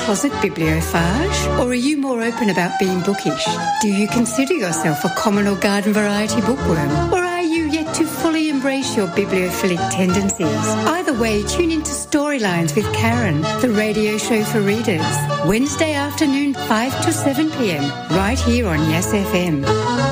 closet bibliophage? Or are you more open about being bookish? Do you consider yourself a common or garden variety bookworm? Or are you yet to fully embrace your bibliophilic tendencies? Either way, tune into Storylines with Karen, the radio show for readers. Wednesday afternoon, 5 to 7 p.m, right here on Yes FM.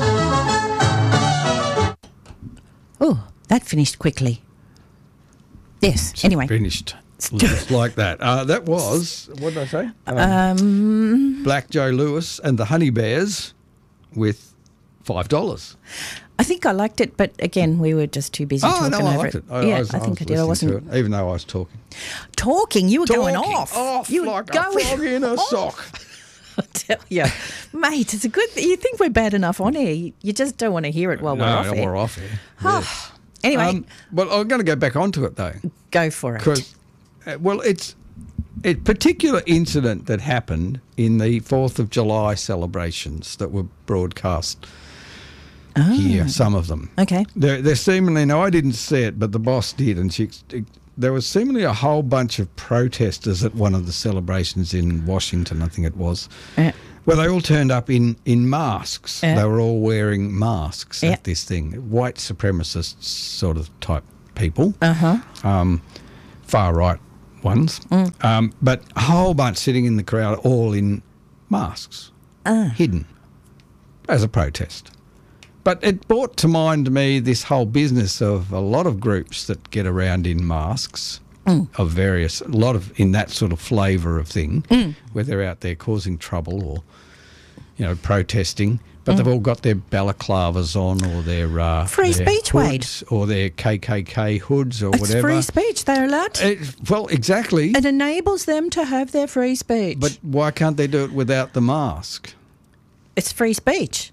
Oh, that finished quickly. Yes, anyway. Finished. Just like that. That was, what did I say? Black Joe Lewis and the Honey Bears with $5. I think I liked it, but again, we were just too busy talking over I liked it. I think I did. I wasn't even though I was talking. Talking? You were going off. You were like a frog in a sock. I tell you, mate, it's a good thing. You think we're bad enough on air. You just don't want to hear it while we're off air. No, we're off air. Yes. Anyway. Well, I'm going to go back onto it, though. Go for it. Because, it's a particular incident that happened in the 4th of July celebrations that were broadcast here, some of them. Okay. They're seemingly, no, I didn't see it, but the boss did, and there was seemingly a whole bunch of protesters at one of the celebrations in Washington, I think it was, where they all turned up in masks. They were all wearing masks at this thing. White supremacist sort of type people, far-right ones, but a whole bunch sitting in the crowd all in masks, hidden, as a protest. But it brought to mind to me this whole business of a lot of groups that get around in masks of various, a lot of in that sort of flavour of thing, where they're out there causing trouble or, protesting. But they've all got their balaclavas on or their free speech, Wade, or their KKK hoods or it's whatever. Free speech. They're allowed to. Well, exactly. It enables them to have their free speech. But why can't they do it without the mask? It's free speech.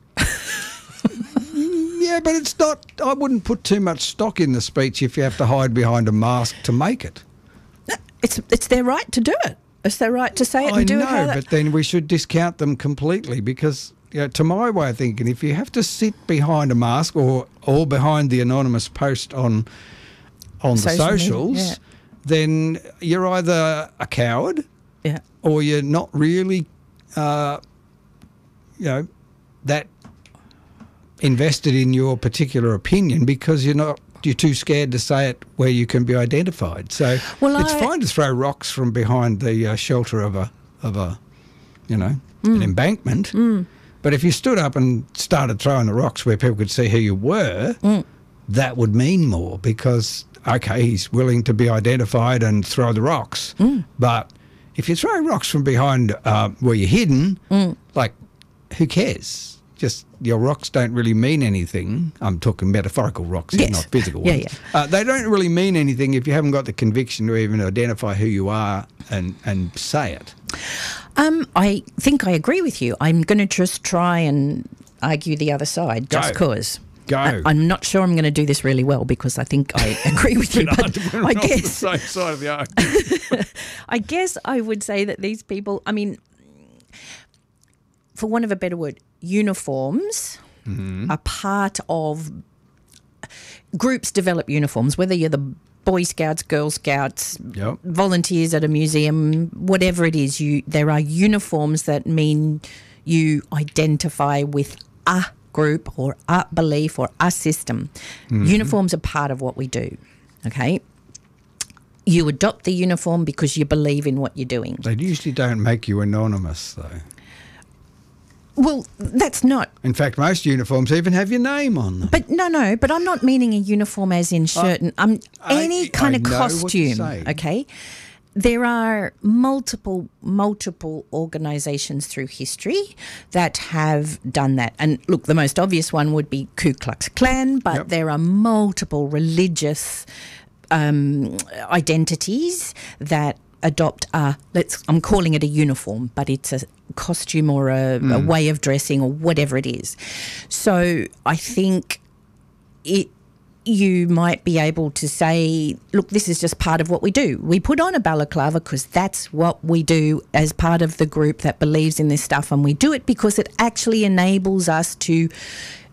Yeah, but it's not. I wouldn't put too much stock in the speech if you have to hide behind a mask to make it. It's their right to do it. It's their right to say it and do it. I know, but then we should discount them completely because, to my way of thinking, if you have to sit behind a mask or behind the anonymous post on the socials, then you're either a coward, or you're not really, that invested in your particular opinion because you're too scared to say it where you can be identified. So it's fine to throw rocks from behind the shelter of an embankment. But if you stood up and started throwing the rocks where people could see who you were, that would mean more because, okay, he's willing to be identified and throw the rocks. But if you throw rocks from behind where you're hidden, who cares? Just your rocks don't really mean anything. I'm talking metaphorical rocks, not physical ones. They don't really mean anything if you haven't got the conviction to even identify who you are and say it. I think I agree with you. I'm going to just try and argue the other side just because. Go. I'm not sure I'm going to do this really well because I think I agree with you. But I guess on the same side of the argument. I guess I would say that these people, for want of a better word, uniforms are part of groups develop uniforms, whether you're the Boy Scouts, Girl Scouts, volunteers at a museum, whatever it is, there are uniforms that mean you identify with a group or a belief or a system. Uniforms are part of what we do, okay? You adopt the uniform because you believe in what you're doing. They usually don't make you anonymous, though. Well, that's not. In fact, most uniforms even have your name on them. But no, but I'm not meaning a uniform as in shirt and any kind of costume, okay? There are multiple organisations through history that have done that. And look, the most obvious one would be Ku Klux Klan, but there are multiple religious identities that adopt I'm calling it a uniform, but it's a costume or a way of dressing or whatever it is. So I think you might be able to say, look, this is just part of what we do. We put on a balaclava because that's what we do as part of the group that believes in this stuff, and we do it because it actually enables us to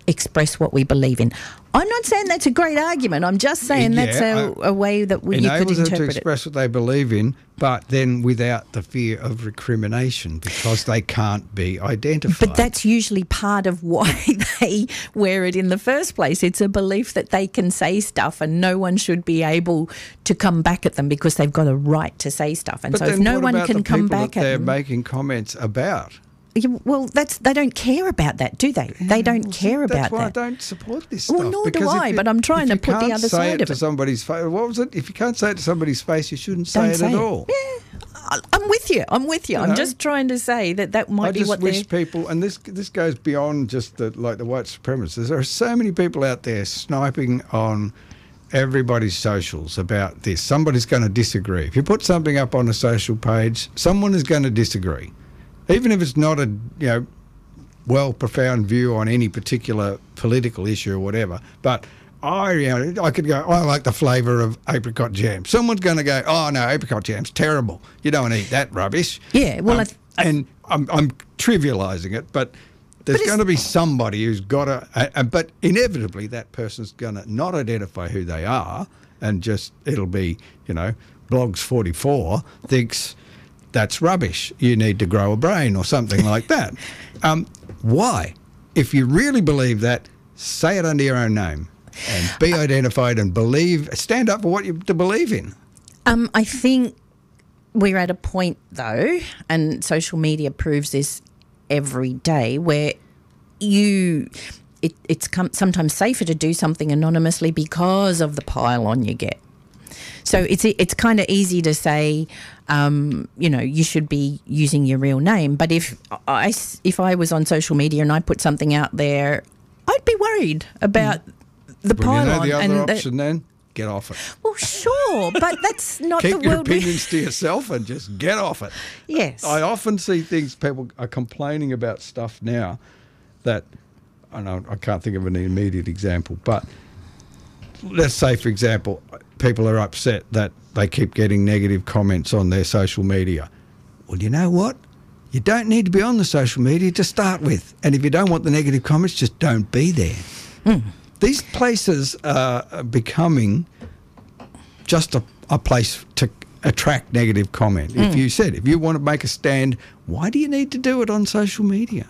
express what we believe in. I'm not saying that's a great argument. I'm just saying that's a way that you could enables interpret them to express what they believe in, but then without the fear of recrimination because they can't be identified. But that's usually part of why they wear it in the first place. It's a belief that they can say stuff and no one should be able to come back at them because they've got a right to say stuff. And but so if no one can come back at them, they're making comments about. Well, they don't care about that, do they? They don't care about that. That's why I don't support this stuff. Well, nor do I, but I'm trying to put the other side of it. Somebody's face. What was it? If you can't say it to somebody's face, you shouldn't say it at all. Yeah, I'm with you. I'm just trying to say that might be what they're... I just wish people, and this goes beyond just the white supremacists. There are so many people out there sniping on everybody's socials about this. Somebody's going to disagree. If you put something up on a social page, someone is going to disagree. Even if it's not a well-profound view on any particular political issue or whatever, but I could go, I like the flavour of apricot jam. Someone's going to go, oh no, apricot jam's terrible. You don't want to eat that rubbish. Yeah, well, and I'm trivialising it, but there's going to be somebody who's got to, but inevitably that person's going to not identify who they are, and just it'll be, Blogs 44 thinks. That's rubbish. You need to grow a brain or something like that. Why? If you really believe that, say it under your own name and be identified and stand up for what you believe in. I think we're at a point, though, and social media proves this every day, where it's sometimes safer to do something anonymously because of the pile-on you get. So it's kind of easy to say, you should be using your real name. But if I was on social media and I put something out there, I'd be worried about the pile-on. The other option then? Get off it. Well, sure, but that's not the world. Keep your opinions to yourself and just get off it. Yes. I often see people are complaining about stuff now that, I can't think of an immediate example, but let's say, for example, people are upset that they keep getting negative comments on their social media. Well, you know what? You don't need to be on the social media to start with. And if you don't want the negative comments, just don't be there. These places are becoming just a place to attract negative comment. If you want to make a stand, why do you need to do it on social media?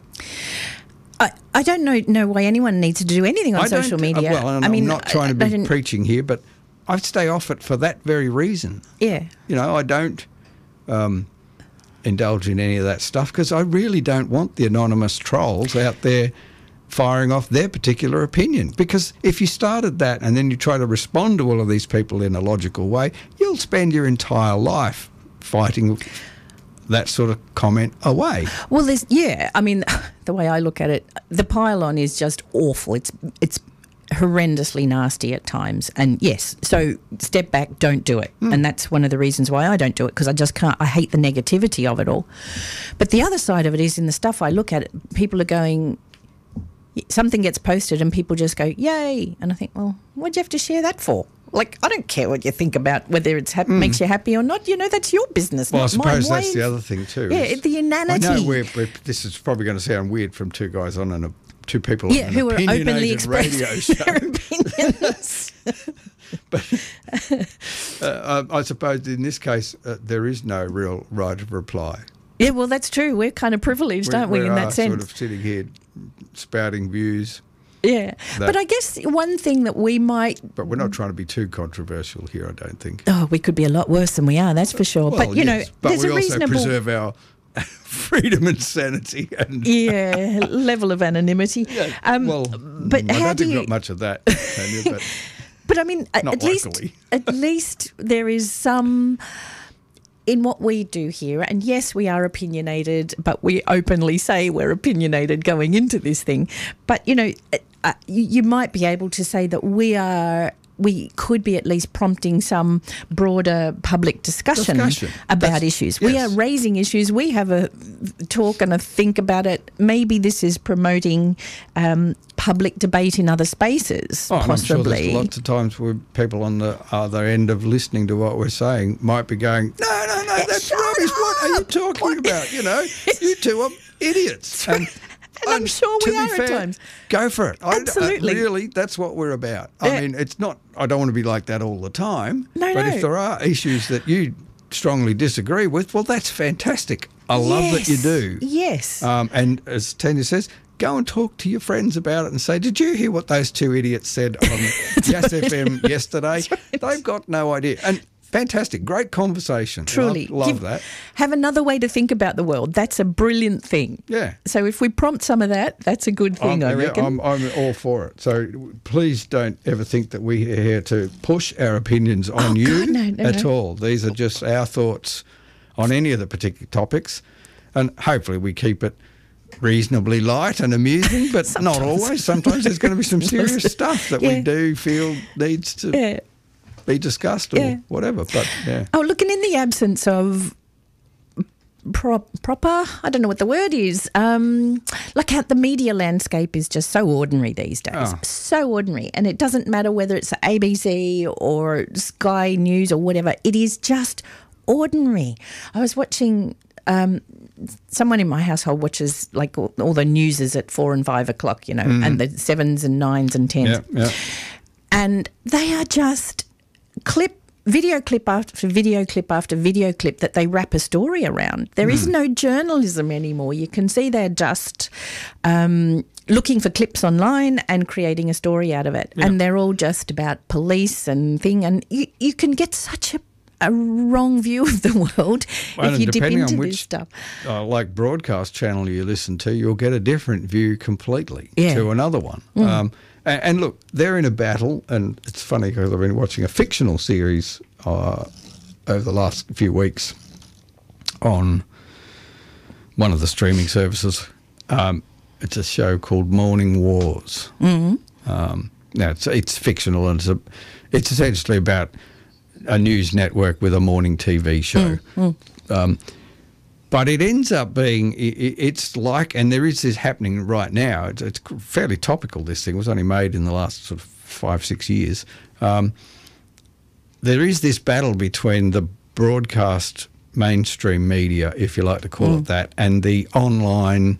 I don't know why anyone needs to do anything on social media. I'm not trying to be preaching here, but I stay off it for that very reason. Yeah. I don't indulge in any of that stuff because I really don't want the anonymous trolls out there firing off their particular opinion. Because if you started that and then you try to respond to all of these people in a logical way, you'll spend your entire life fighting that sort of comment away. Well, the way I look at it, the pile-on is just awful. It's horrendously nasty at times. And yes, so step back, don't do it. And that's one of the reasons why I don't do it, because I just can't. I hate the negativity of it all. But the other side of it is, in the stuff I look at, people are going, something gets posted and people just go, yay. And I think, well, what'd you have to share that for? Like, I don't care what you think about whether it's makes you happy or not. That's your business, well, not mine. I suppose mine. that's the other thing too. Yeah, the inanity. I know this is probably going to sound weird from two guys on and two people on an who are openly expressing their opinions. But I suppose in this case there is no real right of reply. Yeah, well, that's true. We're kind of privileged, aren't we, in that sense? Sort of sitting here spouting views. Yeah, but I guess one thing that we might... But we're not trying to be too controversial here, I don't think. Oh, we could be a lot worse than we are, that's for sure. Well, but, yes, but there's we a reasonable... also preserve our freedom and sanity. And level of anonymity. Yeah, but I how don't do think you... got much of that, Tanya, but... But, I mean, at least there is some... in what we do here, and yes, we are opinionated, but we openly say we're opinionated going into this thing. But, you might be able to say that we could be at least prompting some broader public discussion about issues. Yes. We are raising issues. We have a talk and a think about it. Maybe this is promoting public debate in other spaces, possibly. I'm sure there's lots of times where people on the other end of listening to what we're saying might be going, no, that's rubbish. What are you talking about? You two are idiots. And I'm sure we are at times. Go for it. Absolutely. Really, that's what we're about. Yeah. I mean, it's not, I don't want to be like that all the time. No, but no. if there are issues that you strongly disagree with, well, that's fantastic. I love that you do. Yes. And as Tanya says, go and talk to your friends about it and say, did you hear what those two idiots said on Yes FM yesterday? Right. They've got no idea. And fantastic. Great conversation. Truly. Love that. Have another way to think about the world. That's a brilliant thing. Yeah. So if we prompt some of that, that's a good thing, I reckon. I'm all for it. So please don't ever think that we're here to push our opinions on you at all. These are just our thoughts on any of the particular topics. And hopefully we keep it reasonably light and amusing, but not always. Sometimes there's going to be some serious stuff that we do feel needs to be discussed or whatever. But Oh, look, and in the absence of proper, I don't know what the word is, like how the media landscape is just so ordinary these days. So ordinary. And it doesn't matter whether it's ABC or Sky News or whatever. It is just ordinary. I was watching... someone in my household watches like all the news is at 4 and 5 o'clock, you know, and the 7s and 9s and 10s. Yeah. And they are just video clip after video clip after video clip that they wrap a story around. There is no journalism anymore. You can see they're just looking for clips online and creating a story out of it. Yeah. And they're all just about police and thing. And you can get such a wrong view of the world if you dip into this stuff. Like broadcast channel you listen to, you'll get a different view completely to another one. And look, they're in a battle, and it's funny because I've been watching a fictional series over the last few weeks on one of the streaming services. It's a show called Morning Wars. Now it's fictional, and it's essentially about a news network with a morning TV show. But it ends up being, it's like, and there is this happening right now, it's fairly topical, this thing. It was only made in the last sort of 5-6 years. There is this battle between the broadcast mainstream media, if you like to call it that, and the online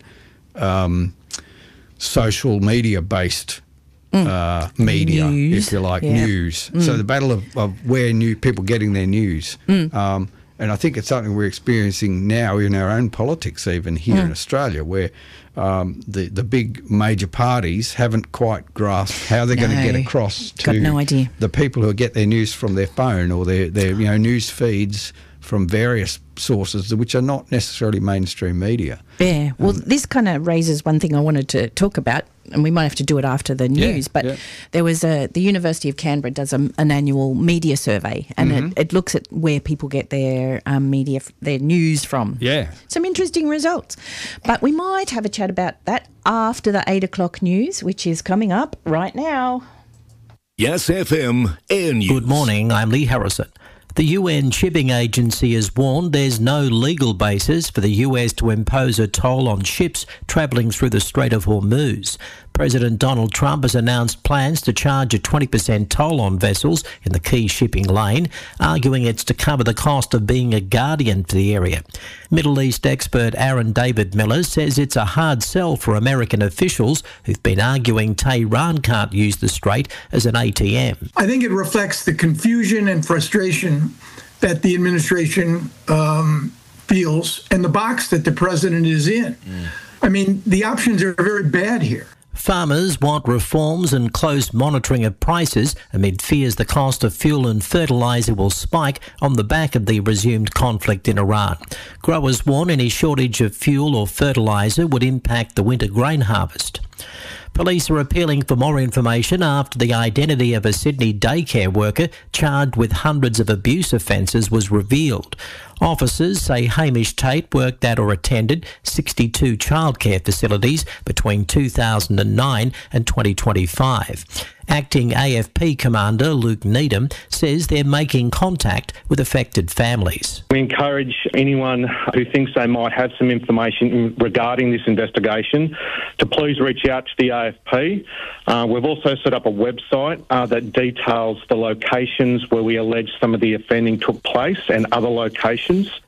social media-based media, if you like, news. So the battle of where people getting their news. And I think it's something we're experiencing now in our own politics, even here in Australia, where the big major parties haven't quite grasped how they're going to get across to the people who get their news from their phone or their news feeds from various sources which are not necessarily mainstream media. Yeah, well, this kind of raises one thing I wanted to talk about, and we might have to do it after the news, but there was the University of Canberra does an annual media survey, and it looks at where people get their media, their news from. Yeah. Some interesting results. But we might have a chat about that after the 8 o'clock news, which is coming up right now. Yes FM Air News. Good morning, I'm Lee Harrison. The UN Shipping Agency has warned there's no legal basis for the US to impose a toll on ships travelling through the Strait of Hormuz. President Donald Trump has announced plans to charge a 20% toll on vessels in the key shipping lane, arguing it's to cover the cost of being a guardian for the area. Middle East expert Aaron David Miller says it's a hard sell for American officials who've been arguing Tehran can't use the strait as an ATM. I think it reflects the confusion and frustration that the administration feels and the box that the president is in. I mean, the options are very bad here. Farmers want reforms and close monitoring of prices amid fears the cost of fuel and fertiliser will spike on the back of the resumed conflict in Iran. Growers warn any shortage of fuel or fertiliser would impact the winter grain harvest. Police are appealing for more information after the identity of a Sydney daycare worker charged with hundreds of abuse offences was revealed. Officers say Hamish Tate worked at or attended 62 childcare facilities between 2009 and 2025. Acting AFP Commander Luke Needham says they're making contact with affected families. We encourage anyone who thinks they might have some information regarding this investigation to please reach out to the AFP. We've also set up a website that details the locations where we allege some of the offending took place and other locations.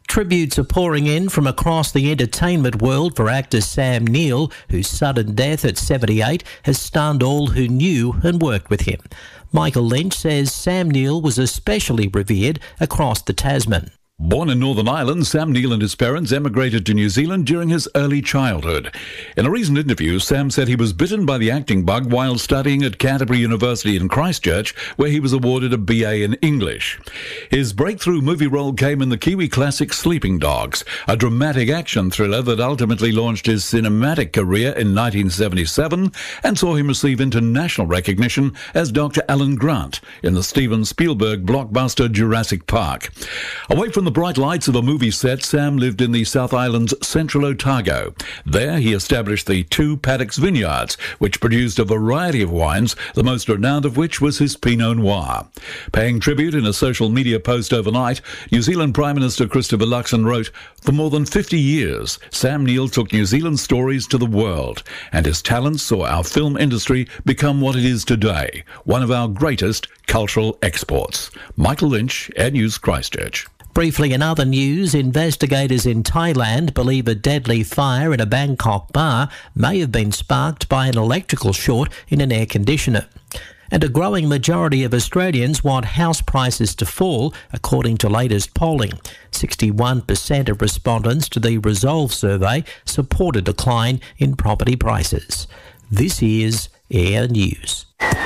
Tributes are pouring in from across the entertainment world for actor Sam Neill, whose sudden death at 78 has stunned all who knew and worked with him. Michael Lynch says Sam Neill was especially revered across the Tasman. Born in Northern Ireland, Sam Neill and his parents emigrated to New Zealand during his early childhood. In a recent interview, Sam said he was bitten by the acting bug while studying at Canterbury University in Christchurch, where he was awarded a BA in English. His breakthrough movie role came in the Kiwi classic Sleeping Dogs, a dramatic action thriller that ultimately launched his cinematic career in 1977 and saw him receive international recognition as Dr. Alan Grant in the Steven Spielberg blockbuster Jurassic Park. Away from the bright lights of a movie set, Sam lived in the South Island's Central Otago. There he established the 2 Paddocks Vineyards, which produced a variety of wines, the most renowned of which was his Pinot Noir. Paying tribute in a social media post overnight, New Zealand Prime Minister Christopher Luxon wrote, "For more than 50 years, Sam Neill took New Zealand stories to the world, and his talents saw our film industry become what it is today, one of our greatest cultural exports." Michael Lynch, Air News, Christchurch. Briefly, in other news, investigators in Thailand believe a deadly fire in a Bangkok bar may have been sparked by an electrical short in an air conditioner. And a growing majority of Australians want house prices to fall, according to latest polling. 61% of respondents to the Resolve survey support a decline in property prices. This is Air News.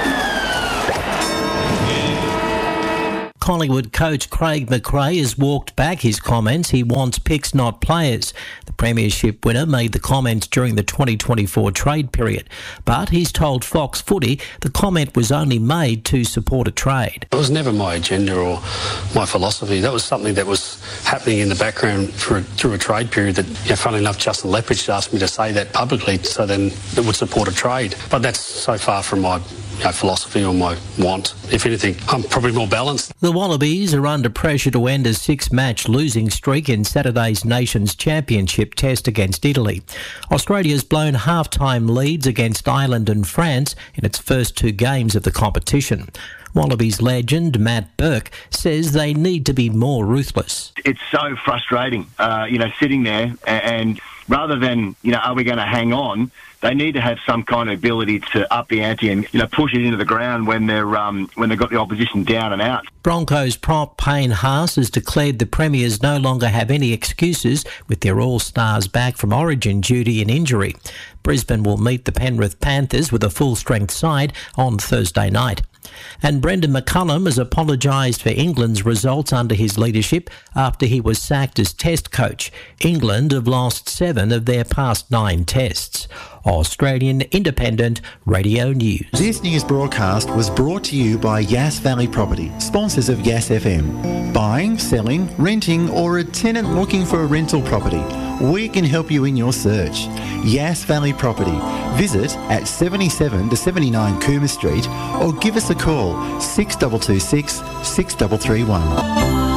Collingwood coach Craig McRae has walked back his comments. He wants picks, not players. The premiership winner made the comment during the 2024 trade period, but he's told Fox Footy the comment was only made to support a trade. It was never my agenda or my philosophy. That was something that was happening in the background through a trade period that, funnily enough, Justin Lethbridge asked me to say that publicly, so then it would support a trade. But that's so far from my philosophy or my want. If anything, I'm probably more balanced. The Wallabies are under pressure to end a 6-match losing streak in Saturday's Nations Championship test against Italy. Australia's blown half-time leads against Ireland and France in its first 2 games of the competition. Wallabies legend Matt Burke says they need to be more ruthless. It's so frustrating, sitting there and rather than, are we going to hang on, they need to have some kind of ability to up the ante and, push it into the ground when they've got the opposition down and out. Broncos prop Payne Haas has declared the Premiers no longer have any excuses with their all-stars back from origin duty and injury. Brisbane will meet the Penrith Panthers with a full-strength side on Thursday night. And Brendan McCullum has apologised for England's results under his leadership after he was sacked as Test coach. England have lost 7 of their past 9 tests. Australian Independent Radio News. This news broadcast was brought to you by Yass Valley Property, sponsors of Yass FM. Buying, selling, renting, or a tenant looking for a rental property, we can help you in your search. Yass Valley Property. Visit at 77 to 79 Coomer Street or give us a call 6226 6331.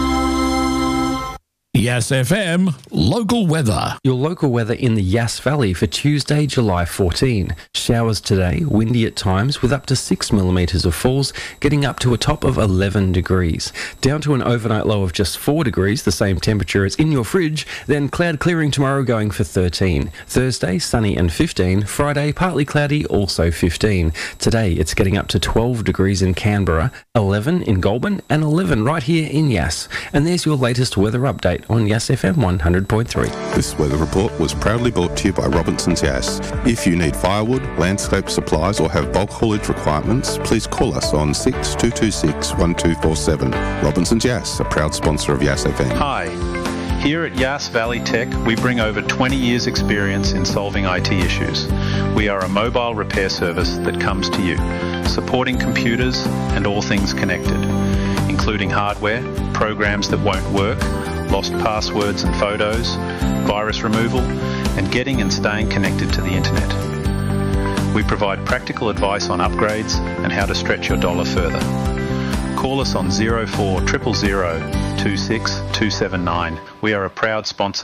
Yass FM local weather. Your local weather in the Yass Valley for Tuesday, July 14. Showers today, windy at times with up to 6 millimetres of falls, getting up to a top of 11 degrees. Down to an overnight low of just 4 degrees, the same temperature as in your fridge. Then cloud clearing tomorrow, going for 13. Thursday, sunny and 15. Friday, partly cloudy, also 15. Today, it's getting up to 12 degrees in Canberra, 11 in Goulburn, and 11 right here in Yass. And there's your latest weather update on Yass FM 100.3. This weather report was proudly brought to you by Robinson's Yass. If you need firewood, landscape supplies or have bulk haulage requirements, please call us on 6226 1247. Robinson's Yass, a proud sponsor of Yass FM. Hi. Here at Yass Valley Tech, we bring over 20 years' experience in solving IT issues. We are a mobile repair service that comes to you, supporting computers and all things connected, including hardware, programs that won't work, lost passwords and photos, virus removal, and getting and staying connected to the internet. We provide practical advice on upgrades and how to stretch your dollar further. Call us on 04 000 26 279. We are a proud sponsor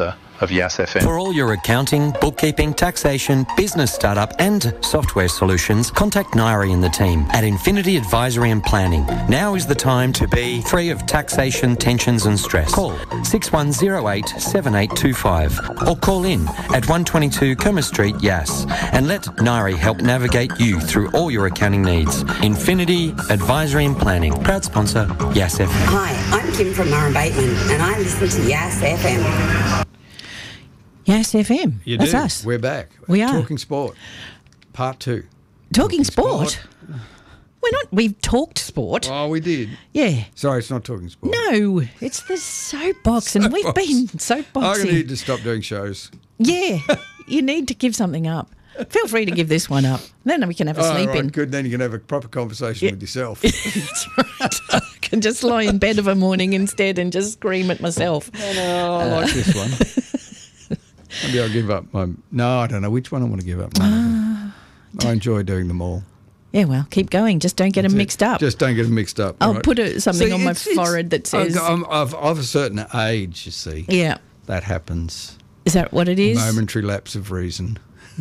of Yas FM. For all your accounting, bookkeeping, taxation, business startup and software solutions, contact Nairi and the team at Infinity Advisory and Planning. Now is the time to be free of taxation, tensions and stress. Call 6108 7825 or call in at 122 Kerma Street, Yas, and let Nairi help navigate you through all your accounting needs. Infinity Advisory and Planning, proud sponsor, Yas FM. Hi, I'm Kim from Murray Bateman and I listen to Yas FM. Yas FM. That's us. We're back. We are. Talking Sport, Part 2. Talking sport? We've talked sport. Oh, we did. Yeah. Sorry, it's not Talking Sport. No, it's the soapbox, and we've been soapboxing. I need to stop doing shows. Yeah, you need to give something up. Feel free to give this one up. Then we can have a sleep in. Good. Then you can have a proper conversation with yourself. That's right. I can just lie in bed of a morning instead and just scream at myself. No, I like this one. Maybe I'll give up my... No, I don't know which one I want to give up. I enjoy doing them all. Yeah, well, keep going. Just don't get them mixed up. Just don't get them mixed up. I'll right? put something on my forehead that says... I'm of a certain age, you see. Yeah. That happens. Is that what it is? Momentary lapse of reason.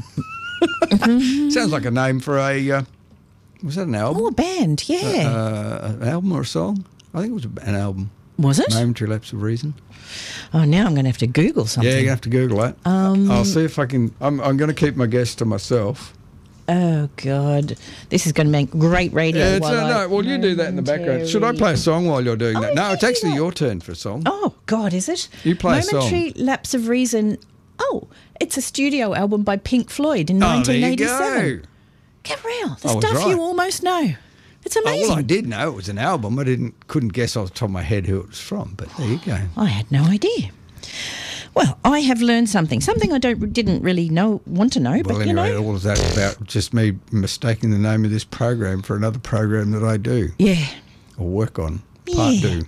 Sounds like a name for a... was that an album? Oh, a band, yeah. An album or a song? I think it was an album. Was it? Momentary lapse of reason. Oh, now I'm going to have to Google something. Yeah, you're going to have to Google that. I'll see if I can... I'm going to keep my guess to myself. Oh, God. This is going to make great radio. Yeah, well, you do that in the background. Should I play a song while you're doing that? No, it's actually your turn for a song. Oh, God, is it? You play a song. Momentary lapse of reason. Oh, it's a studio album by Pink Floyd in 1987. There you go. Get real. The I was stuff right. you almost know. It's amazing. Well, I did know it was an album. I couldn't guess off the top of my head who it was from, but there you go. I had no idea. Well, I have learned something I didn't really want to know. Well, but anyway, you know, all of that's about just me mistaking the name of this program for another program that I do. Yeah. Or work on. Part 2.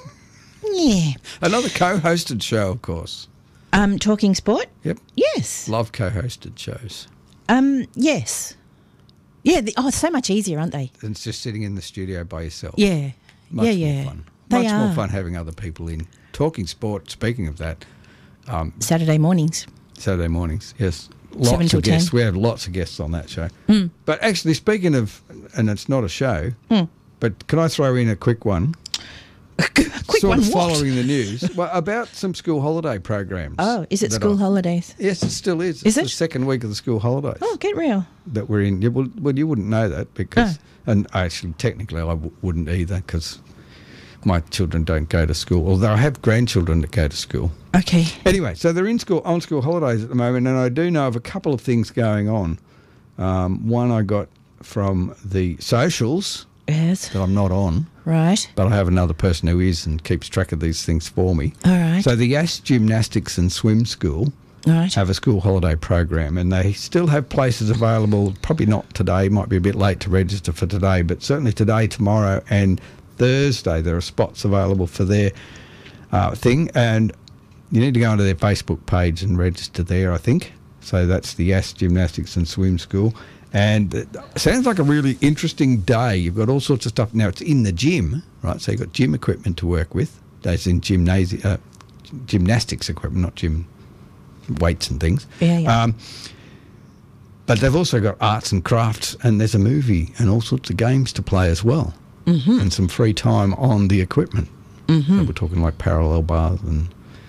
Yeah. Another co-hosted show, of course. Talking Sport? Yep. Yes. Love co-hosted shows. Yes. Yeah, it's so much easier, aren't they? Than just sitting in the studio by yourself. Yeah. Much more fun. They Much are. more fun having other people in. Talking Sport, speaking of that. Saturday mornings. Saturday mornings, yes. 7 Lots till of guests. 10. We have lots of guests on that show. But actually, speaking of, and it's not a show, but can I throw in a quick one? Quick sort one, of what? following the news. Well, about some school holiday programs. Oh, is it school holidays? Yes, it still is. Is It's it? the second week of the school holidays. Oh, get real. That we're in. Yeah, well, you wouldn't know that because, and actually, technically, I wouldn't either because my children don't go to school. Although I have grandchildren that go to school. Okay. Anyway, so they're on school holidays at the moment, and I do know of a couple of things going on. One I got from the socials. Yes. That I'm not on. Right. But I have another person who is and keeps track of these things for me. All right. So the Yas Gymnastics and Swim School have a school holiday program, and they still have places available. Probably not today. Might be a bit late to register for today, but certainly today, tomorrow, and Thursday there are spots available for their thing. And you need to go onto their Facebook page and register there, I think. So that's the Yas Gymnastics and Swim School. And it sounds like a really interesting day. You've got all sorts of stuff. Now, it's in the gym, right? So you've got gym equipment to work with. That's in gymnastics equipment, not gym weights and things. Yeah. But they've also got arts and crafts, and there's a movie and all sorts of games to play as well. Mm-hmm. And some free time on the equipment. Mm-hmm. So we're talking like parallel bars and,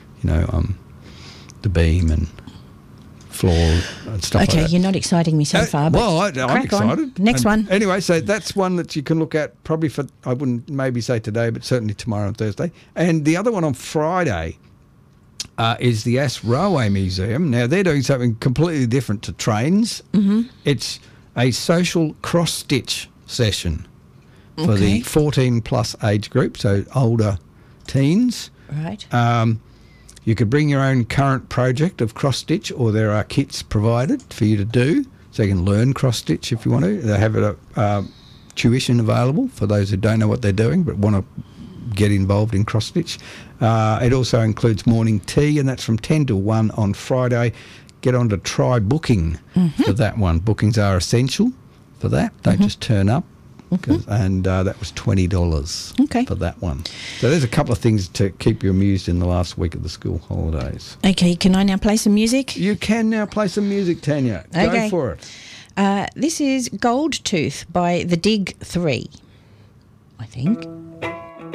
the beam and floor and stuff like that. Okay, you're not exciting me so far. But Well, I'm excited. Next one. Anyway, so that's one that you can look at probably for, I wouldn't maybe say today, but certainly tomorrow and Thursday. And the other one on Friday is the Yas Railway Museum. Now, they're doing something completely different to trains. Mm-hmm. It's a social cross-stitch session for the 14-plus age group, so older teens. Right. You could bring your own current project of cross-stitch, or there are kits provided for you to do, so you can learn cross-stitch if you want to. They have tuition available for those who don't know what they're doing but want to get involved in cross-stitch. It also includes morning tea, and that's from 10 to 1 on Friday. Get on to try booking for that one. Bookings are essential for that. Don't just turn up. And that was $20 for that one. So there's a couple of things to keep you amused in the last week of the school holidays. Okay, can I now play some music? You can now play some music, Tanya. Go for it. This is Gold Tooth by The Dig 3, I think.